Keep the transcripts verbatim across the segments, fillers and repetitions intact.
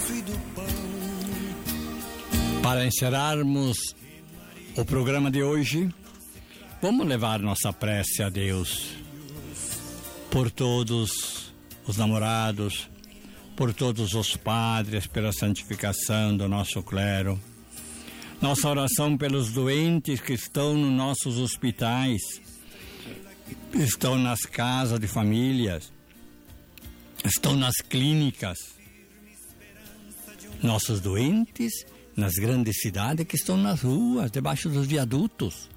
Para encerrarmos o programa de hoje, vamos levar nossa prece a Deus por todos os namorados, por todos os padres, pela santificação do nosso clero. Nossa oração pelos doentes que estão nos nossos hospitais, estão nas casas de famílias, estão nas clínicas. Nossos doentes nas grandes cidades que estão nas ruas, debaixo dos viadutos.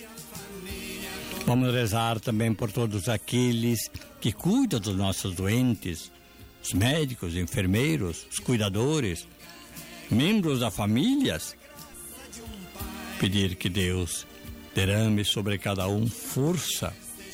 Vamos rezar também por todos aqueles que cuidam dos nossos doentes, os médicos, enfermeiros, os cuidadores, membros das famílias. Pedir que Deus derrame sobre cada um força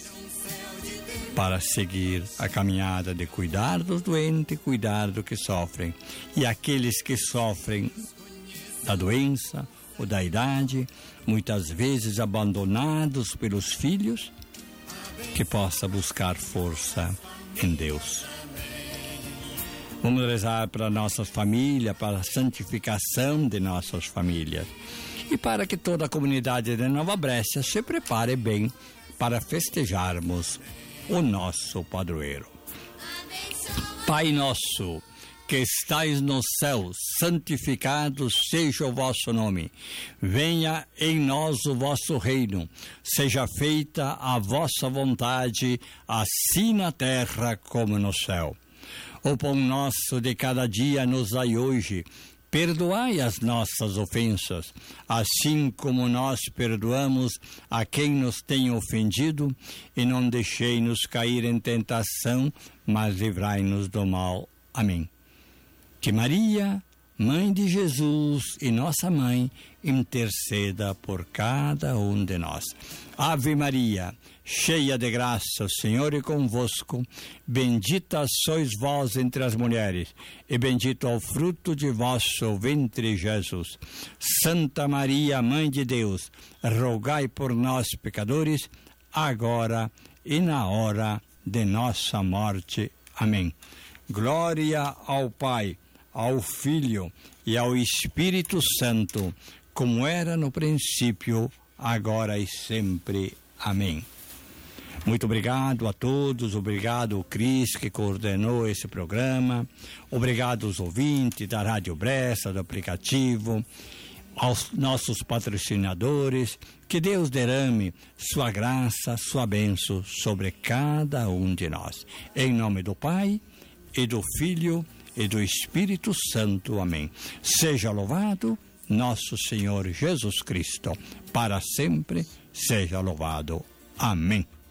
para seguir a caminhada de cuidar dos doentes, cuidar do que sofrem. E aqueles que sofrem da doença ou da idade, muitas vezes abandonados pelos filhos, que possa buscar força em Deus. Vamos rezar para nossas famílias, para a santificação de nossas famílias e para que toda a comunidade de Nova Brécia se prepare bem para festejarmos o nosso padroeiro. Pai nosso, que estais no céu, santificado seja o vosso nome. Venha em nós o vosso reino. Seja feita a vossa vontade, assim na terra como no céu. O pão nosso de cada dia nos dai hoje. Perdoai as nossas ofensas, assim como nós perdoamos a quem nos tem ofendido, e não deixei-nos cair em tentação, mas livrai-nos do mal. Amém. Que Maria, Mãe de Jesus e nossa Mãe, interceda por cada um de nós. Ave Maria, cheia de graça, o Senhor é convosco. Bendita sois vós entre as mulheres, e bendito é o fruto de vosso ventre, Jesus. Santa Maria, Mãe de Deus, rogai por nós, pecadores, agora e na hora de nossa morte. Amém. Glória ao Pai, ao Filho e ao Espírito Santo, como era no princípio, agora e sempre. Amém. Muito obrigado a todos, obrigado ao Cris que coordenou esse programa, obrigado aos ouvintes da Rádio Bressa, do aplicativo, aos nossos patrocinadores. Que Deus derrame sua graça, sua bênção sobre cada um de nós. Em nome do Pai e do Filho e do Espírito Santo. Amém. Seja louvado nosso Senhor Jesus Cristo, para sempre seja louvado. Amém.